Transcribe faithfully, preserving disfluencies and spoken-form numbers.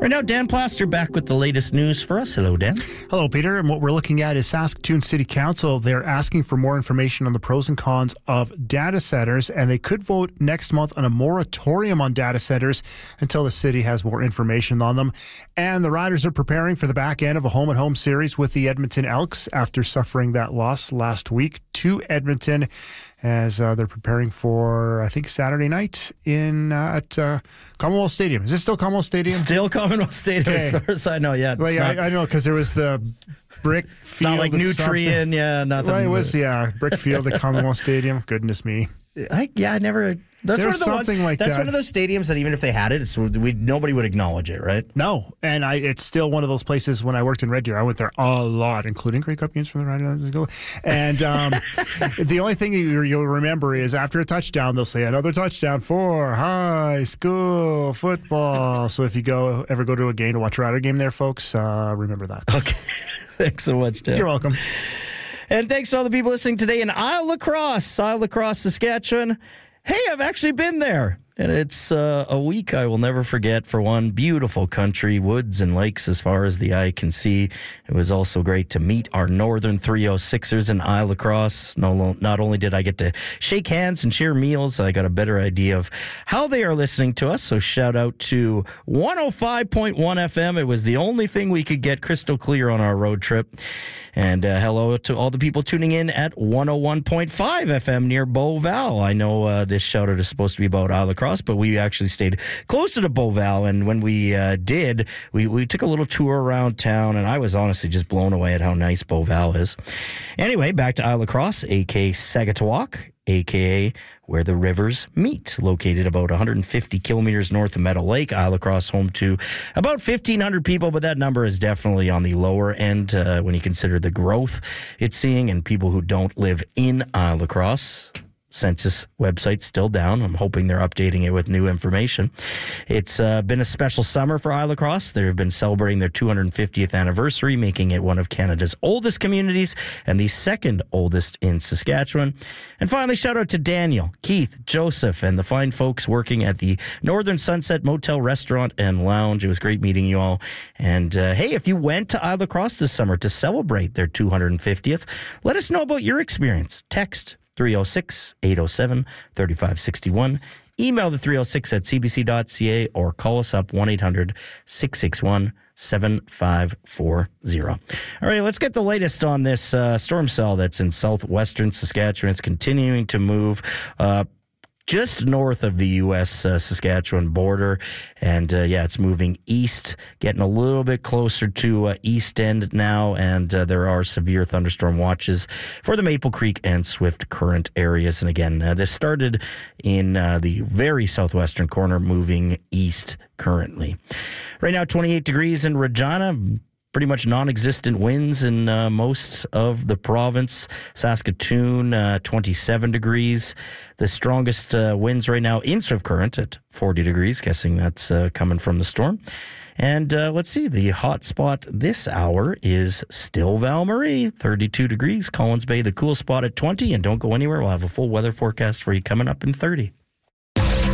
Right now, Dan Plaster back with the latest news for us. Hello, Dan. Hello, Peter. And what we're looking at is Saskatoon City Council. They're asking for more information on the pros and cons of data centers, and they could vote next month on a moratorium on data centers until the city has more information on them. And the Riders are preparing for the back end of a home-and-home series with the Edmonton Elks after suffering that loss last week to Edmonton, as uh, they're preparing for, I think, Saturday night in uh, at uh, Commonwealth Stadium. Is this still Commonwealth Stadium? Still Commonwealth Stadium, okay. As far as I know, yeah. Well, yeah, not, I, I know, because there was the brick field. It's not like Nutrien, yeah, nothing. Well, it was, yeah, brick field at Commonwealth Stadium. Goodness me. I, yeah, I never... That's There's one of the something ones, like that's that. one of those stadiums that even if they had it, it's, we, nobody would acknowledge it, right? No, and I, it's still one of those places. When I worked in Red Deer, I went there a lot, including Grey Cup games from the Riders. And um, the only thing you, you'll remember is after a touchdown, they'll say another touchdown for high school football. So if you go ever go to a game to watch a Rider game there, folks, uh, remember that. Okay, thanks so much, Dan. You're welcome. And thanks to all the people listening today in Isle La Crosse, Isle La Crosse, Saskatchewan. Hey, I've actually been there. And it's uh, a week I will never forget. For one, beautiful country, woods and lakes as far as the eye can see. It was also great to meet our Northern three oh sixers in Isle La Crosse. No, not only did I get to shake hands and share meals, I got a better idea of how they are listening to us. So shout out to one oh five point one F M. It was the only thing we could get crystal clear on our road trip. And uh, hello to all the people tuning in at one oh one point five F M near Beauval. I know uh, this shout out is supposed to be about Isle La Crosse, but we actually stayed closer to Beauval. And when we uh, did, we, we took a little tour around town, and I was honestly just blown away at how nice Beauval is. Anyway, back to Isle La Crosse, a k a. Sagatuak, a k a where the rivers meet, located about one hundred fifty kilometers north of Meadow Lake. Isle La Crosse home to about fifteen hundred people, but that number is definitely on the lower end uh, when you consider the growth it's seeing and people who don't live in Isle La Crosse. Census website still down. I'm hoping they're updating it with new information. It's uh, been a special summer for Isle La Crosse. They've been celebrating their two hundred fiftieth anniversary, making it one of Canada's oldest communities and the second oldest in Saskatchewan. And finally, shout out to Daniel, Keith, Joseph, and the fine folks working at the Northern Sunset Motel Restaurant and Lounge. It was great meeting you all. And uh, hey, if you went to Isle La Crosse this summer to celebrate their two hundred fiftieth, let us know about your experience. Text three oh six, eight oh seven, three five six one. Email the three oh six at c b c dot c a or call us up one eight hundred, six six one, seven five four zero. All right, let's get the latest on this uh, storm cell that's in southwestern Saskatchewan. It's continuing to move uh just north of the U S Uh, Saskatchewan border. And, uh, yeah, it's moving east, getting a little bit closer to uh, East End now. And uh, there are severe thunderstorm watches for the Maple Creek and Swift Current areas. And, again, uh, this started in uh, the very southwestern corner, moving east currently. Right now, twenty-eight degrees in Regina. Pretty much non-existent winds in uh, most of the province. Saskatoon, uh, twenty-seven degrees. The strongest uh, winds right now in Swift Current at forty degrees, guessing that's uh, coming from the storm. And uh, let's see, the hot spot this hour is still Val Marie, thirty-two degrees. Collins Bay, the cool spot at twenty. And don't go anywhere. We'll have a full weather forecast for you coming up in thirty.